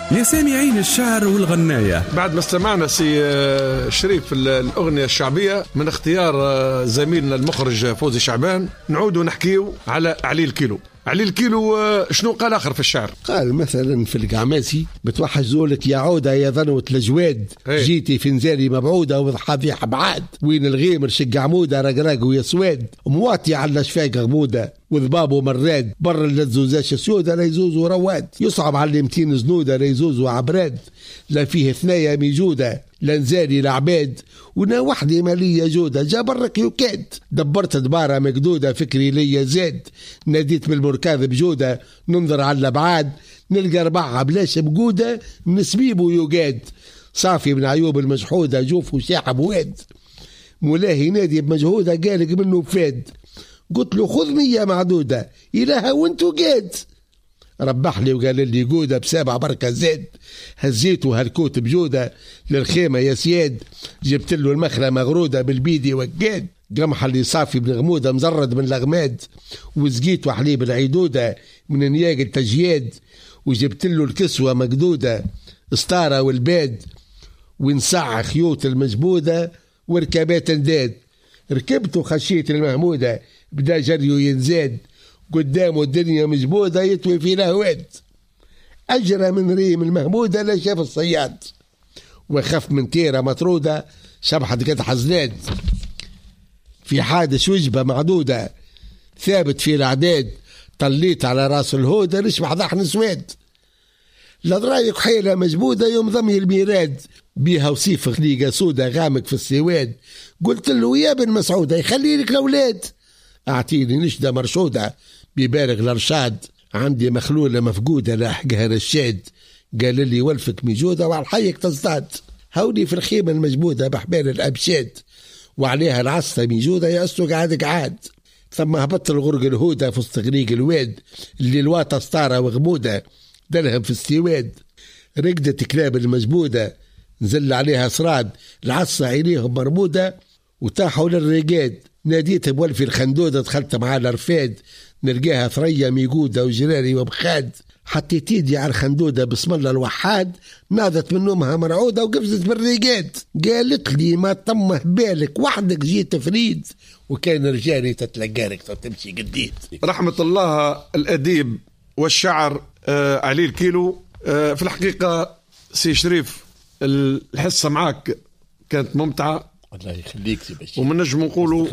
يا سامعين الشعر والغناية، بعد ما استمعنا سي شريف الأغنية الشعبية من اختيار زميلنا المخرج فوزي شعبان، نعود ونحكيو على علي الكيلو. علي الكيلو شنو قال آخر في الشعر؟ قال مثلا في القعماسي بتوحش زولك يا عودة يا ذنوة الجواد، جيتي في نزالي مبعودة وضحاضيح بعاد، وين الغيمر شق عمودة رقراق ويا سواد، مواطي على شفاق غمودة وذبابه مراد، بر الزوزاش سودة لا يزوزوا رواد، يصعب على 200 زنودة لا يزوزوا عبراد، لا فيه ثنايا ميجودة لا نزالي العباد، ونا وحدي مالية جودة جابرك يكاد، دبرت دبارة مقدودة فكري ليا زاد، ناديت بالمركاذ بجودة ننظر على الابعاد، نلقى ربعها بلاش بجودة نسبيبه يقاد، صافي من عيوب المجحودة جوف وشاح بواد، مولاهي نادي بمجهودة قالق منه بفاد، قلت له خذ 100 معدودة إلها وانتو قاد، ربح لي وقال لي جودة ب7 بركة زاد، هزيته هالكوت بجودة للخيمة يا سياد، جبت له المخلة مغرودة بالبيدي وقاد، قمح اللي صافي بن غمودة مزرد من الأغماد، وزقيته حليب العيدودة من نياق التجياد، وجبت له الكسوة مقدودة استارة والباد، ونسع خيوط المجبودة وركبات نداد، ركبته خشيت المهمودة بدا جريو ينزاد، قدامه الدنيا مجبودة يتوي في لهواد، أجرى من ريم المهمودة لا شاف الصياد، وخف من تيرة مطرودة شبحت قد حزناد، في حادث وجبة معدودة ثابت في الأعداد، طليت على راس الهودة نشبح ضحن سواد، لضرايق حيلة مجبودة يوم ضمي الميراد، بيها وصيف خليقة سودة غامق في السواد، قلت له يا بن مسعودة يخلي لك الأولاد، أعطيني نشدة مرشودة ببارغ الأرشاد، عندي مخلولة مفقودة لاحقها رشاد، قال لي ولفك ميجودة وعلى الحيك تزداد، هوني في الخيمة المجبودة بحبال الأبشاد، وعليها العصة ميجودة يأسوا قعد قعاد، ثم هبط الغرق الهودة في استغريق الواد، اللي الواطة ستارة وغمودة دلهم في السواد، رقدت كلاب المجبودة نزل عليها صراد، العصة عينيهم مرمودة وتاحوا للرقاد، ناديت بولفي الخندودة دخلت معاه الرفاد، نلقاها ثريا ميقودة وجراري وبخاد، حطيت ايدي على الخندودة بسم الله الوحاد، ناضت من نومها مرعودة وقفزت بالرقاد، قالت لي ما طمه بالك وحدك جيت فريد، وكان رجالي تتلقارك تمشي قديد. رحمة الله الأديب والشعر علي الكيلو. في الحقيقة سي شريف الحصة معك كانت ممتعة، الله يخليك سي ومن نجم نقولوا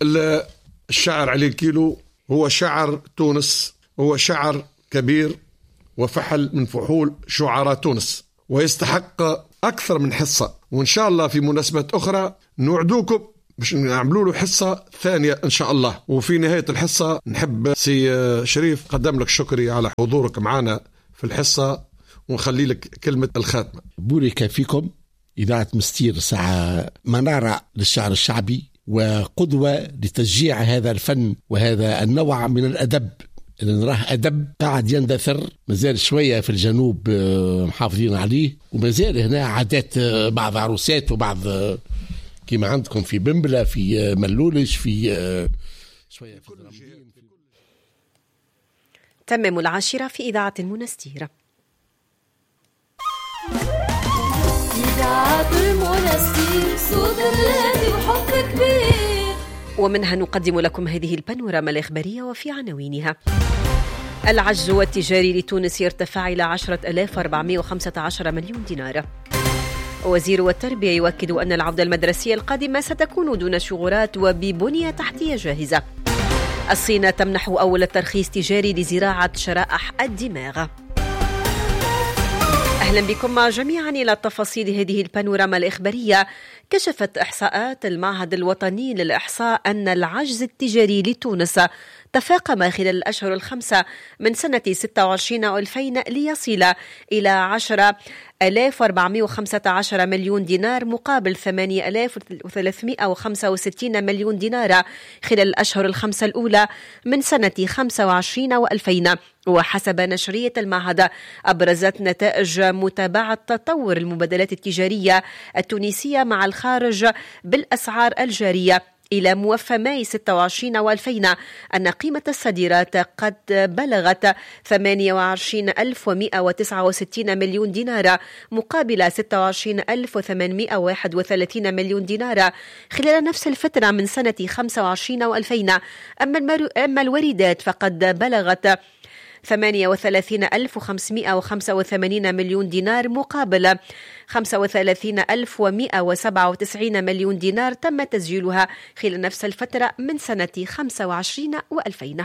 الشعر علي الكيلو هو شعر تونس، هو شعر كبير وفحل من فحول شعراء تونس، ويستحق أكثر من حصة، وإن شاء الله في مناسبات أخرى نوعدوكم باش نعملوا له حصة ثانية إن شاء الله. وفي نهاية الحصة نحب سي شريف قدم لك شكري على حضورك معنا في الحصة، ونخلي لك كلمة الخاتمة. بورك فيكم. إذاعة مستير ساعة منارة للشعر الشعبي وقدوة لتشجيع هذا الفن وهذا النوع من الأدب اللي نراه أدب قاعد يندثر، مازال شوية في الجنوب محافظين عليه، ومازال هنا عادات بعض عروسات وبعض كما عندكم في بنبلة في ملولش في شوية في الرمضين. تمام 10 في إذاعة المنستير. إذاعة المنستير صوت الراديو وحب كبير. ومنها نقدم لكم هذه البانوراما الإخبارية وفي عناوينها: العجز التجاري لتونس يرتفع إلى 10,415 مليون دينار. وزير التربية يؤكد أن العودة المدرسية القادمة ستكون دون شغورات وببنية تحتية جاهزة. الصين تمنح أول ترخيص تجاري لزراعة شرائح الدماغ. أهلا بكم جميعا إلى تفاصيل هذه البانوراما الإخبارية. كشفت إحصاءات المعهد الوطني للإحصاء أن العجز التجاري لتونس تفاقم خلال الأشهر الخمسة من سنة 26 و2000 ليصل إلى 10,415 مليون دينار مقابل 8,365 مليون دينار خلال الأشهر الخمسة الأولى من سنة 25 و2000. وحسب نشرية المعهد أبرزت نتائج متابعة تطور المبادلات التجارية التونسية مع الخارج بالأسعار الجارية إلى موفى ماي 26 و2000 أن قيمة الصادرات قد بلغت 28,169 مليون دينار مقابل 26,831 مليون دينار خلال نفس الفترة من سنة 25 و2000. أما الواردات فقد بلغت 38,585 مليون دينار مقابل 35,197 مليون دينار تم تسجيلها خلال نفس الفترة من سنة 25 و2000.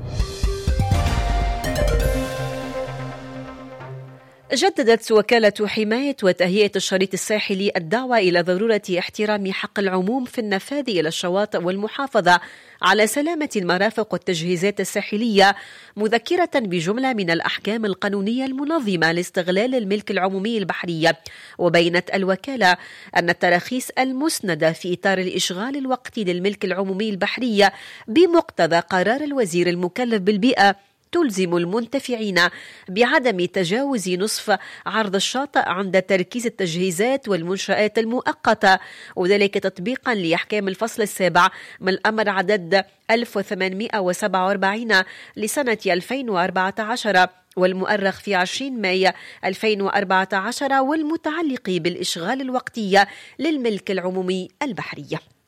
جددت وكالة حماية وتهيئة الشريط الساحلي الدعوة إلى ضرورة احترام حق العموم في النفاذ إلى الشواطئ والمحافظة على سلامة المرافق والتجهيزات الساحلية، مذكرة بجملة من الأحكام القانونية المنظمة لاستغلال الملك العمومي البحري. وبينت الوكالة أن التراخيص المسندة في إطار الإشغال الوقتي للملك العمومي البحري بمقتضى قرار الوزير المكلف بالبيئة تلزم المنتفعين بعدم تجاوز نصف عرض الشاطئ عند تركيز التجهيزات والمنشآت المؤقتة، وذلك تطبيقا لأحكام الفصل 7 من الأمر عدد 1847 لسنة 2014 والمؤرخ في 20 مايو 2014 والمتعلق بالإشغال الوقتي للملك العمومي البحري.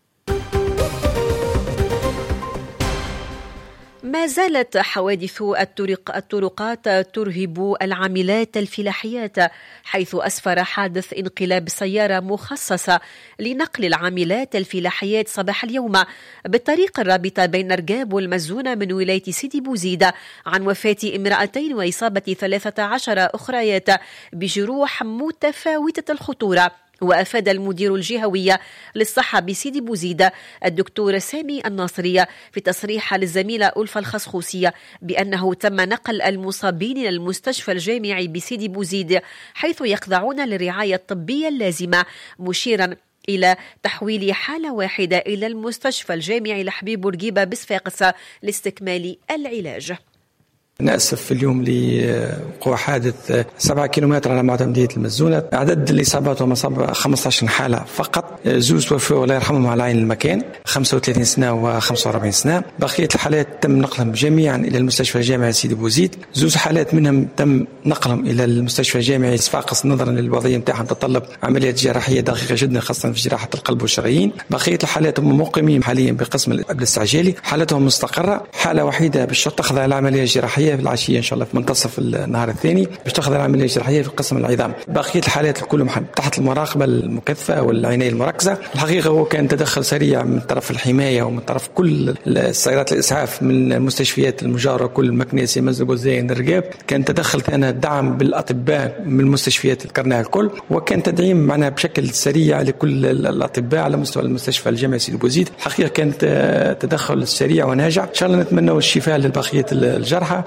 ما زالت حوادث الطرقات ترهب العاملات الفلاحيات، حيث أسفر حادث انقلاب سيارة مخصصة لنقل العاملات الفلاحيات صباح اليوم بالطريق الرابطة بين رقاب والمزونة من ولاية سيدي بوزيد عن وفاة امرأتين وإصابة 13 أخريات بجروح متفاوتة الخطورة. وأفاد المدير الجهوي للصحة بسيدي بوزيد الدكتور سامي الناصري في تصريح للزميلة ألفة الخصخوصية بأنه تم نقل المصابين إلى المستشفى الجامعي بسيدي بوزيد حيث يخضعون للرعاية الطبية اللازمة، مشيرا إلى تحويل حالة واحدة إلى المستشفى الجامعي لحبيب بورقيبة بصفاقس لاستكمال العلاج. نأسف اليوم لوقوع حادث 7 كيلومتر على معتمدية المزونة. عدد الإصابات ومصاب 15 حالة فقط، زوج توفوا الله يرحمهم على عين المكان 35 سنة و45 سنة. بقية الحالات تم نقلهم جميعا إلى المستشفى الجامعي سيدي بوزيد، زوج حالات منهم تم نقلهم إلى المستشفى الجامعي صفاقس نظرا للوضعية نتاعهم تتطلب عمليات جراحية دقيقة جدا خاصة في جراحة القلب والشرايين. بقية الحالات هم مقيمين حاليا بقسم الاستعجالي، حالتهم مستقرة. حالة وحيدة بالشرطة تخضع العملية الجراحية في العشية إن شاء الله في منتصف النهار الثاني باش تأخذ العملية الجراحية في قسم العظام. بقية الحالات كلهم تحت المراقبة المكثفة والعناية المركزة. الحقيقة هو كان تدخل سريع من طرف الحماية ومن طرف كل السيارات الإسعاف من المستشفيات المجاورة، كل مكنيسي مزق وزين الرقاب. كان تدخل ثاني دعم بالأطباء من المستشفيات الكرناء الكل، وكان تدعيم معنا بشكل سريع لكل الأطباء على مستوى المستشفى الجامعي سيدي بوزيد. الحقيقة كانت تدخل سريع وناجع. إن شاء الله نتمنى الشفاء لبقية الجرحى.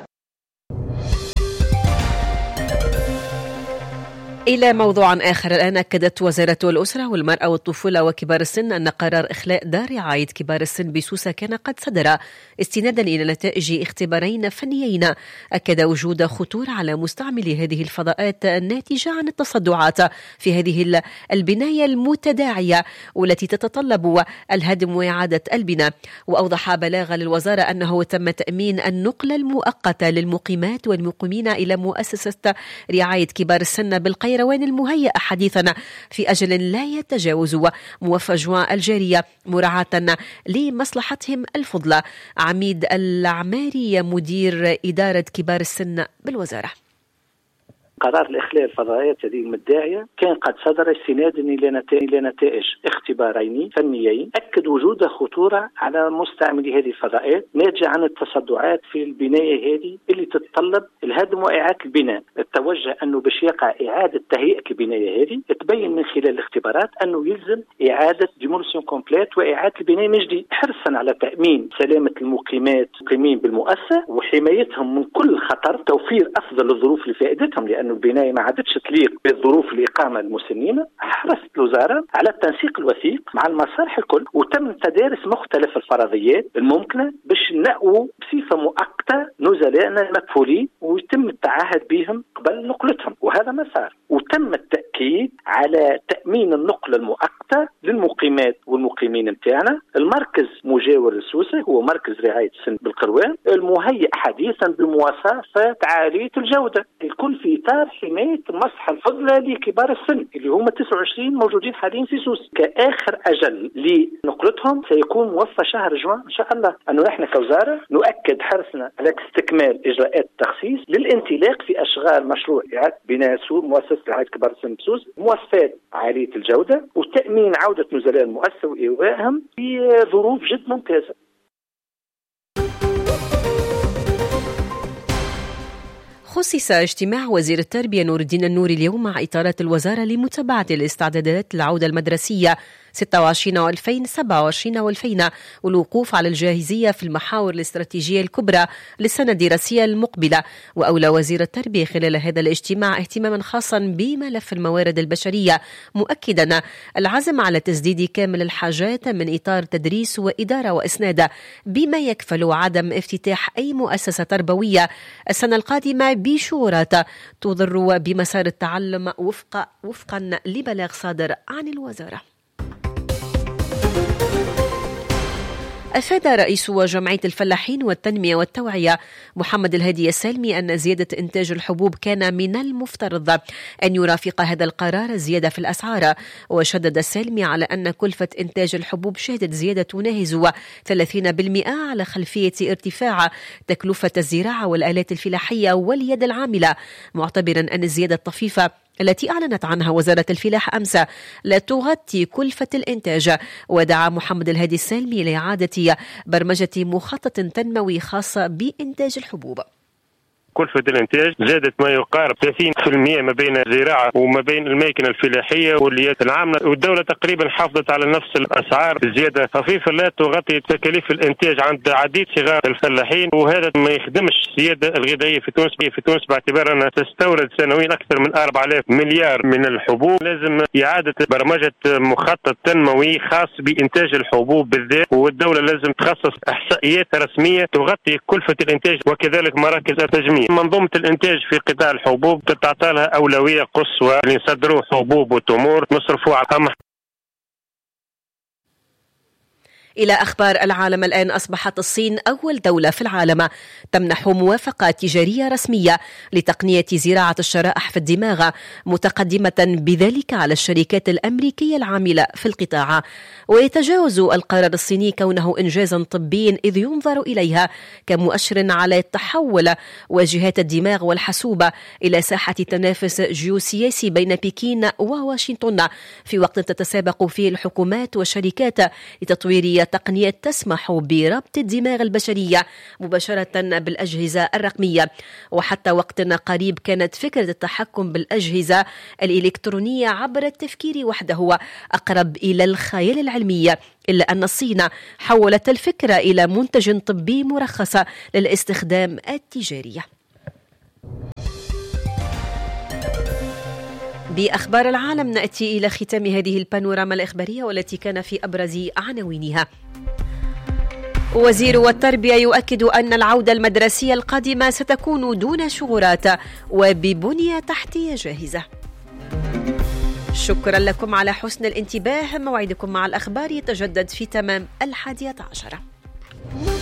إلى موضوع آخر الآن، أكدت وزارة الأسرة والمرأة والطفولة وكبار السن أن قرار إخلاء دار رعاية كبار السن بسوسة كان قد صدر استنادا إلى نتائج اختبارين فنيين أكد وجود خطورة على مستعملي هذه الفضاءات الناتجة عن التصدعات في هذه البناية المتداعية والتي تتطلب الهدم وإعادة البناء. وأوضح بلاغ للوزارة أنه تم تأمين النقل المؤقت للمقيمات والمقيمين إلى مؤسسة رعاية كبار السن بالقيروان المهيئة حديثا في أجل لا يتجاوز موفى جوان الجارية مراعاة لمصلحتهم الفضلى. عميد العماري مدير إدارة كبار السن بالوزارة: قرار الإخلاء الفضائيات هذه المداعية كان قد صدر استنادا إلى نتائج اختبارين فنيين أكد وجود خطورة على مستعملي هذه الفضائيات ناتجة عن التصدعات في البناية هذه اللي تتطلب الهدم وإعادة البناء. التوجه أنه باش يقع إعادة تهيئة البناية هذه تبين من خلال الاختبارات أنه يلزم إعادة ديمولسيون كومبليت وإعادة البناء من جديد، حرصا على تأمين سلامة المقيمين بالمؤسسة وحمايتهم من كل خطر، توفير أفضل الظروف لفائدتهم، لأن البناية ما عادتش تليق بظروف الإقامة المسنين. حرصت الوزارة على التنسيق الوثيق مع المصالح الكل، وتم تدارس مختلف الفرضيات الممكنة باش نقووا بصفة مؤقتة نزلائنا المكفولين ويتم التعهد بهم قبل نقلتهم، وهذا ما صار. وتم التأكيد على تأمين النقلة المؤقتة للمقيمات والمقيمين متاعنا. المركز مجاور لسوسة هو مركز رعاية السن بالقروان المهيئ حديثا بمواصفات عالية الجودة، الكل في إطار حماية المصلحة الفضلى لكبار السن اللي هم 29 موجودين حاليا في سوسة. كآخر أجل لنقلتهم سيكون موفى شهر جوان إن شاء الله. أنه نحن كوزارة نؤكد حرصنا على استكمال إجراءات التخصيص للانطلاق في أشغال مشروع إعادة بناء سور مؤسسة رعاية كبار السن بسوس، مواصفات عالية الجودة وتأمين عودة نزلاء المؤسسة وإيوائهم في ظروف جد ممتازة. خصص اجتماع وزير التربية نور الدين النوري اليوم مع إطارات الوزارة لمتابعة الاستعدادات العودة المدرسية 26 و2027 و2000 والوقوف على الجاهزية في المحاور الاستراتيجية الكبرى للسنة الدراسية المقبلة. وأولى وزير التربية خلال هذا الاجتماع اهتماما خاصا بملف الموارد البشرية، مؤكدا العزم على تسديد كامل الحاجات من إطار تدريس وإدارة وإسناد، بما يكفل عدم افتتاح أي مؤسسة تربوية السنة القادمة بشورات تضر بمسار التعلم وفقا لبلاغ صادر عن الوزارة. أفاد رئيس جمعية الفلاحين والتنمية والتوعية محمد الهادي السالمي أن زيادة إنتاج الحبوب كان من المفترض أن يرافق هذا القرار زيادة في الأسعار. وشدد السالمي على أن كلفة إنتاج الحبوب شهدت زيادة تناهز 30% على خلفية ارتفاع تكلفة الزراعة والآلات الفلاحية واليد العاملة، معتبرا أن الزيادة الطفيفة التي أعلنت عنها وزارة الفلاحة أمس لا تغطي كلفة الإنتاج. ودعا محمد الهادي السالمي لإعادة برمجة مخطط تنموي خاص بإنتاج الحبوب. كلفة الانتاج زادت ما يقارب 30% ما بين الزراعة وما بين الماكينة الفلاحية واليات العاملة، والدولة تقريبا حافظت على نفس الأسعار. زيادة خفيفة لا تغطي تكاليف الانتاج عند عديد صغار الفلاحين، وهذا ما يخدمش السيادة الغذائية في تونس باعتبار أنها تستورد سنويا أكثر من 4000 مليار من الحبوب. لازم إعادة برمجة مخطط تنموي خاص بإنتاج الحبوب بالذات، والدولة لازم تخصص إحصائيات رسمية تغطي كلفة الانتاج وكذلك مراكز التجميع. منظومة الإنتاج في قطاع الحبوب تعطى لها أولوية قصوى لنصدروا حبوب وتمور نصرفوا على. إلى أخبار العالم الآن. أصبحت الصين أول دولة في العالم تمنح موافقة تجارية رسمية لتقنية زراعة الشرائح في الدماغ، متقدمة بذلك على الشركات الأمريكية العاملة في القطاع. ويتجاوز القرار الصيني كونه إنجازا طبيا، إذ ينظر إليها كمؤشر على تحول واجهات الدماغ والحاسوب إلى ساحة تنافس جيوسياسي بين بكين وواشنطن، في وقت تتسابق فيه الحكومات والشركات لتطوير تقنية تسمح بربط الدماغ البشرية مباشرة بالأجهزة الرقمية. وحتى وقت قريب كانت فكرة التحكم بالأجهزة الإلكترونية عبر التفكير وحده هو أقرب إلى الخيال العلمي، إلا أن الصين حولت الفكرة إلى منتج طبي مرخص للاستخدام التجاري. بأخبار العالم نأتي إلى ختام هذه البانوراما الإخبارية والتي كان في أبرز عناوينها. وزير التربية يؤكد أن العودة المدرسية القادمة ستكون دون شغورات وببنية تحتية جاهزة. شكرا لكم على حسن الانتباه. موعدكم مع الأخبار يتجدد في تمام 11:00.